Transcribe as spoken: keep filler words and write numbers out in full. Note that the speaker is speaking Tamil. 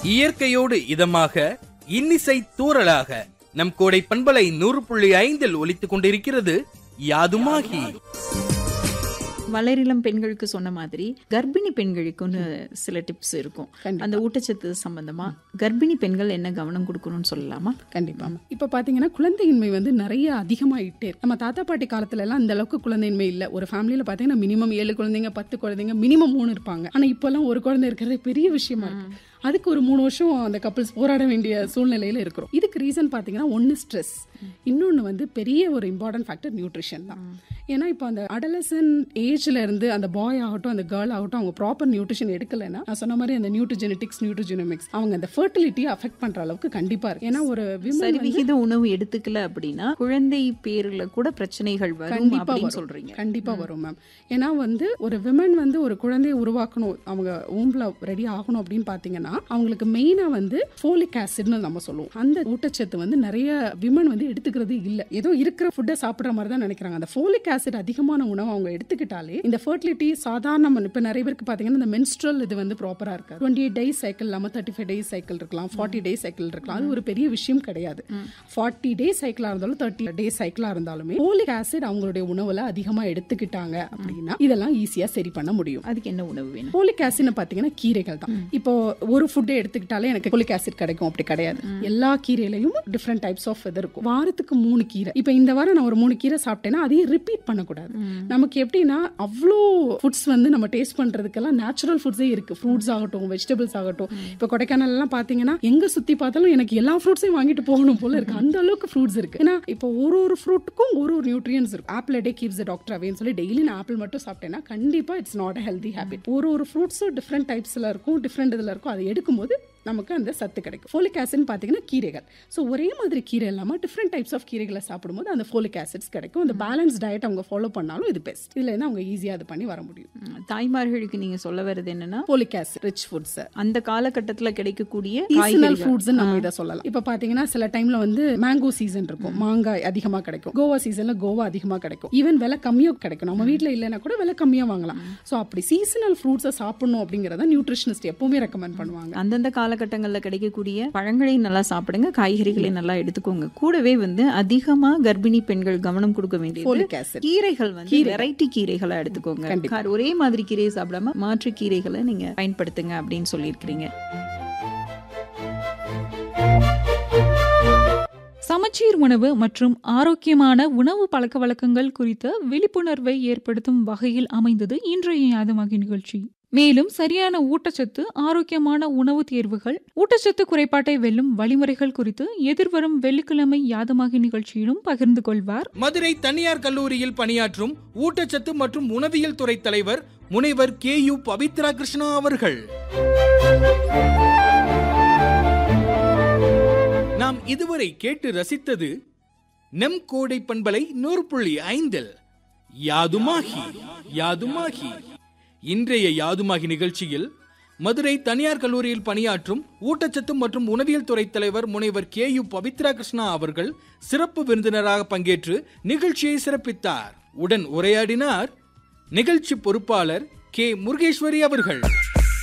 இயற்கையோடு இதமாக இன்னிசை தூறலாக நம் கோடை பண்பலை நூறு புள்ளி ஐந்தில் ஒலித்துக் கொண்டிருக்கிறது யாதுமாகி. வளரிளம் பெண்களுக்கு சொன்ன மாதிரி கர்ப்பிணி பெண்களுக்குன்னு சில டிப்ஸ் இருக்கும். அந்த ஊட்டச்சத்து சம்பந்தமா கர்ப்பிணி பெண்கள் என்ன கவனம் கொடுக்கணும்னு சொல்லலாமா? கண்டிப்பா. இப்ப பாத்தீங்கன்னா குழந்தையின்மை வந்து நிறைய அதிகமாயிட்டே இருக்கு. நம்ம தாத்தா பாட்டி காலத்துல எல்லாம் அந்த அளவுக்கு குழந்தையின்மை இல்ல. ஒரு ஃபேமிலியில பாத்தீங்கன்னா மினிமம் ஏழு குழந்தைங்க பத்து குழந்தைங்க மினிமம் மூணு இருப்பாங்க. ஆனா இப்ப எல்லாம் ஒரு குழந்தை இருக்கிறது பெரிய விஷயமா இருக்கு. அதுக்கு ஒரு மூணு வருஷம் அந்த கப்பிள்ஸ் போராட வேண்டிய சூழ்நிலையில இருக்கிறோம். இதுக்கு ரீசன் பாத்தீங்கன்னா ஒன்னு ஸ்ட்ரெஸ், இன்னொன்னு வந்து பெரிய ஒரு இம்பார்ட்டன்ட் ஃபேக்டர் நியூட்ரிஷன் தான். ஏன்னா இப்போ அந்த அடலசன்ட் ஏஜ்ல இருந்து அந்த பாய் ஆகட்டும் அந்த கேர்ள் ஆகட்டும் அவங்க ப்ராப்பர் நியூட்ரிஷன் எடுக்கலைன்னா நான் சொன்ன மாதிரி அந்த நியூட்ரிஜெனடிக்ஸ் நியூட்ரிஜெனமிக்ஸ் அவங்க அந்த ஃபர்டிலிட்டியை அஃபெக்ட் பண்ற அளவுக்கு கண்டிப்பா இருக்கு. ஏன்னா ஒரு சரிவிகித உணவு எடுத்துக்கல அப்படின்னா குழந்தை பேருல கூட பிரச்சனைகள் வரும் அப்படின்னு சொல்றீங்க. கண்டிப்பா வரும் மேம். ஏன்னா வந்து ஒரு விமன் வந்து ஒரு குழந்தையை உருவாக்கணும், அவங்க ஊம்புல ரெடி ஆகணும் அப்படின்னு பாத்தீங்கன்னா அவங்களுக்கு மெயினா வந்து ஃபோலிக் ஆசிட்னு நம்ம சொல்லுவோம். அந்த ஊட்டச்சத்து வந்து நிறைய விமன் வந்து எடுத்துக்கிறது இல்ல. ஏதோ இருக்கிற ஃபுட்டை சாப்பிடுற மாதிரி தான் நினைக்கிறாங்க. அந்த ஃபோலிக் ஆசிட் அதிகமான உணவு அவங்க எடுத்துக்கிட்டாலே இந்த ஃபர்டிலிட்டி சாதாரண இப்ப நிறைய பேருக்கு பாத்தீங்கன்னா இந்த மென்ஸ்ட்ரல் இது வந்து ப்ராப்பரா இருக்கு. டுவெண்ட்டி எயிட் டேஸ் சைக்கிள் இல்லாம தேர்ட்டி ஃபைவ் டேஸ் சைக்கிள் இருக்கலாம், ஃபார்ட்டி டேஸ் சைக்கிள் இருக்கலாம். அது ஒரு பெரிய விஷயம் கிடையாது. ஃபார்ட்டி டேஸ் சைக்கிளா இருந்தாலும் தேர்ட்டி டேஸ் சைக்கிளா இருந்தாலுமே ஃபோலிக் ஆசிட் அவங்களுடைய உணவுல அதிகமா எடுத்துக்கிட்டாங்க அப்படின்னா இதெல்லாம் ஈஸியா சரி பண்ண முடியும். அதுக்கு என்ன உணவு வேணும்? ஃபோலிக் ஆசிட் பாத்தீங்கன்னா கீரைகள் தான். இப்போ ஒரு ஃபுட்டை எடுத்துக்கிட்டாலே எனக்கு ஃபோலிக் ஆசிட் கிடைக்கும் அப்படி கிடையாது. எல்லா கீரையிலையும் டிஃப்ரெண்ட் டைப்ஸ் ஆஃப் இது இருக்கும். வாரத்துக்கு மூணு கீரை. இப்போ இந்த வாரம் நான் ஒரு மூணு கீரை சாப்பிட்டேன்னா அதையும் ரிப்பீட் பண்ணக்கூடாது. நமக்கு எப்படின்னா அவ்வளோ ஃபுட்ஸ் வந்து நம்ம டேஸ்ட் பண்றதுக்கெல்லாம் நேச்சுரல் ஃபுட்ஸே இருக்கு. ஃப்ரூட்ஸ் ஆகட்டும் வெஜிடபிள்ஸ் ஆகட்டும். இப்போ கொடைக்கானல் எல்லாம் பாத்தீங்கன்னா எங்க சுத்தி பார்த்தாலும் எனக்கு எல்லா ஃப்ரூட்ஸையும் வாங்கிட்டு போகணும் போல இருக்கு. அந்த அளவுக்கு ஃப்ரூட்ஸ் இருக்கு. ஏன்னா இப்போ ஒரு ஒரு ஃப்ரூட்டுக்கும் ஒரு ஒரு நியூட்ரியன்ஸ் இருக்கு. Apple day keeps the doctor அவேன்னு சொல்லி டெய்லி நான் ஆப்பிள் மட்டும் சாப்பிட்டேன்னா கண்டிப்பா it's not a healthy habit. ஒரு ஒரு ஃப்ரூட்ஸும் டிஃப்ரெண்ட் டைப்ஸ்ல இருக்கும், டிஃப்ரெண்ட் இதுல இருக்கும். அதை எடுக்கும்போது நமக்கு அந்த சத்து கிடைக்கும். ஃபோலிக் ஆசிட் பாத்தீங்கன்னா கீரைகள். ஸோ ஒரே மாதிரி கீரை இல்லாமல் டிஃப்ரெண்ட் டைப்ஸ் ஆஃப் கீரைகளை சாப்பிடும்போது அந்த ஃபோலிக் ஆசிட்ஸ் கிடைக்கும். அந்த பேலன்ஸ் டயட் அவங்க ஃபாலோ பண்ணாலும் இது பெஸ்ட். இதுல இருந்து அவங்க ஈஸியா அது பண்ணி வர முடியும். தாய்மார்களுக்கு நீங்க சொல்ல வருது என்னன்னா ஃபோலிக் ஆசிட் ரிச் ஃபுட்ஸ் அந்த காலகட்டத்துல கிடைக்கக்கூடிய சீசனல் ஃப்ரூட்ஸ் நம்ம இதை சொல்லலாம். இப்ப பாத்தீங்கன்னா சில டைம்ல வந்து மேங்கோ சீசன் இருக்கும், மாங்காய் அதிகமா கிடைக்கும். கோவா சீசன்ல கோவா அதிகமா கிடைக்கும். ஈவன் விலை கம்மியா கிடைக்கும். நம்ம வீட்டுல இல்லைன்னா கூட விலை கம்மியா வாங்கலாம். ஸோ அப்படி சீசனல் ஃப்ரூட்ஸை சாப்பிடணும் அப்படிங்கறத நியூட்ரிஷனிஸ்ட் எப்பவுமே ரெக்கமெண்ட் பண்ணுவாங்க. அந்தந்த காலகட்டங்கள்ல கிடைக்கக்கூடிய பழங்களையும் நல்லா சாப்பிடுங்க, காய்கறிகளையும் நல்லா எடுத்துக்கோங்க. கூடவே வந்து அதிகமா கர்ப்பிணி பெண்கள் கவனம் கொடுக்க வேண்டியது கீரைகள் வந்து வெரைட்டி கீரைகளை எடுத்துக்கோங்க. ஒரே மாதிரி கீரையை சாப்பிடாம மாற்று கீரைகளை நீங்க பயன்படுத்துங்க அப்படின்னு சொல்லியிருக்கிறீங்க. சமச்சீர் உணவு மற்றும் ஆரோக்கியமான உணவு பழக்க வழக்கங்கள் குறித்த விழிப்புணர்வை ஏற்படுத்தும் வகையில் அமைந்தது இன்றைய யாதுமாகி நிகழ்ச்சி. மேலும் சரியான ஊட்டச்சத்து, ஆரோக்கியமான உணவு தேர்வுகள், ஊட்டச்சத்து குறைபாட்டை வெல்லும் வழிமுறைகள் குறித்து எதிர்வரும் வெள்ளிக்கிழமை யாதுமாகி நிகழ்ச்சியிலும் பகிர்ந்து கொள்வார் மதுரை தனியார் கல்லூரியில் பணியாற்றும் ஊட்டச்சத்து மற்றும் உணவியல் துறை தலைவர் முனைவர் கே யு பவித்ரா கிருஷ்ணா அவர்கள். நாம் இதுவரை கேட்டு ரசித்தது நம் கோடை பண்பலை நூறு புள்ளி ஐந்தில் யாதுமாகி. யாதுமாகி இன்றைய யாதுமாகி நிகழ்ச்சியில் மதுரை தனியார் கல்லூரியில் பணியாற்றும் ஊட்டச்சத்து மற்றும் உணவியல் துறை தலைவர் முனைவர் கே யு பவித்ரா கிருஷ்ணா அவர்கள் சிறப்பு விருந்தினராக பங்கேற்று நிகழ்ச்சியை சிறப்பித்தார். உடன் உரையாடினார் நிகழ்ச்சி பொறுப்பாளர் கே முருகேஸ்வரி அவர்கள்.